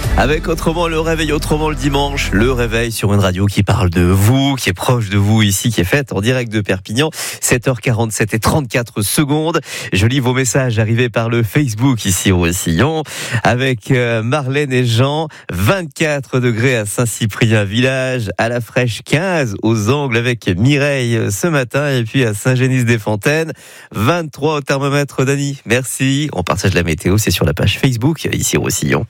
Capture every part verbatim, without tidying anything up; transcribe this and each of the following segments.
Avec Autrement le réveil, autrement le dimanche, le réveil sur une radio qui parle de vous, qui est proche de vous ici, qui est faite en direct de Perpignan. sept heures quarante-sept et trente-quatre secondes. Je lis vos messages arrivés par le Facebook ici au Roussillon. Avec Marlène et Jean, vingt-quatre degrés à Saint-Cyprien-Village, à la Fraîche quinze aux Angles avec Mireille ce matin et puis à Saint-Génis-des-Fontaines, vingt-trois au thermomètre. Dani, merci. On partage la météo, c'est sur la page Facebook ici au Roussillon.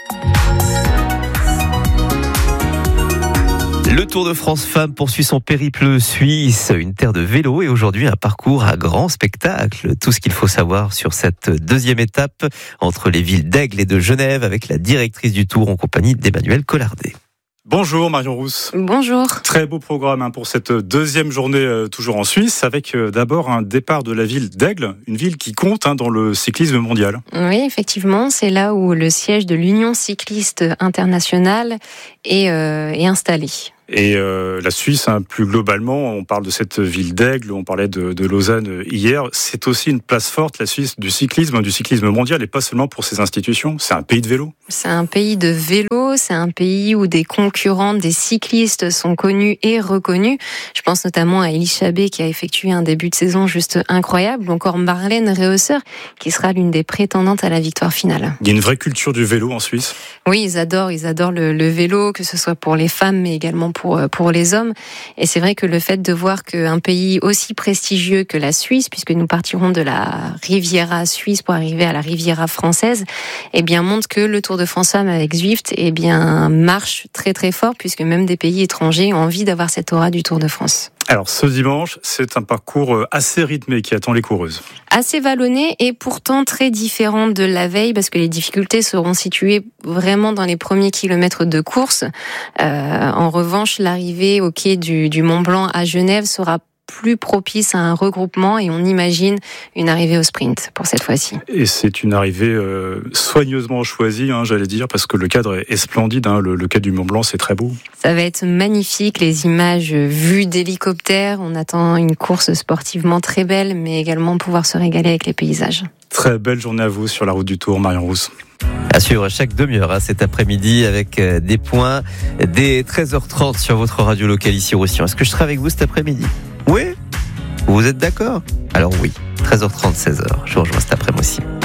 Le Tour de France Femmes poursuit son périple suisse, une terre de vélo et aujourd'hui un parcours à grand spectacle. Tout ce qu'il faut savoir sur cette deuxième étape entre les villes d'Aigle et de Genève avec la directrice du Tour en compagnie d'Emmanuel Collardet. Bonjour Marion Rousse. Bonjour. Très beau programme hein, pour cette deuxième journée euh, toujours en Suisse avec euh, d'abord un départ de la ville d'Aigle, une ville qui compte hein, dans le cyclisme mondial. Oui, effectivement, c'est là où le siège de l'Union cycliste internationale est, euh, est installé. Et euh, la Suisse, hein, plus globalement, on parle de cette ville d'Aigle, on parlait de, de Lausanne hier, c'est aussi une place forte, la Suisse, du cyclisme, du cyclisme mondial, et pas seulement pour ses institutions, c'est un pays de vélo. C'est un pays de vélo, c'est un pays où des concurrents, des cyclistes sont connus et reconnus. Je pense notamment à Elie Chabet qui a effectué un début de saison juste incroyable, ou encore Marlène Reusser qui sera l'une des prétendantes à la victoire finale. Il y a une vraie culture du vélo en Suisse. Oui, ils adorent, ils adorent le, le vélo, que ce soit pour les femmes, mais également pour, pour les hommes. Et c'est vrai que le fait de voir qu'un pays aussi prestigieux que la Suisse, puisque nous partirons de la Riviera suisse pour arriver à la Riviera française, eh bien, montre que le Tour de France Femmes avec Zwift, eh bien, marche très très fort, puisque même des pays étrangers ont envie d'avoir cette aura du Tour de France. Alors, ce dimanche, c'est un parcours assez rythmé qui attend les coureuses. Assez vallonné et pourtant très différent de la veille, parce que les difficultés seront situées vraiment dans les premiers kilomètres de course. Euh, en revanche, l'arrivée au quai du, du Mont Blanc à Genève sera plus propice à un regroupement et on imagine une arrivée au sprint pour cette fois-ci. Et c'est une arrivée euh, soigneusement choisie, hein, j'allais dire, parce que le cadre est splendide, hein, le, le quai du Mont Blanc, c'est très beau. Ça va être magnifique, les images vues d'hélicoptère, on attend une course sportivement très belle, mais également pouvoir se régaler avec les paysages. Très belle journée à vous sur la route du Tour, Marion Rousse. À suivre chaque demi-heure hein, cet après-midi avec euh, des points dès treize heures trente sur votre radio locale ici au Roussillon. Est-ce que je serai avec vous cet après-midi ? Oui ? Vous êtes d'accord ? Alors oui, treize heures trente, seize heures. Je vous rejoins cet après-midi aussi.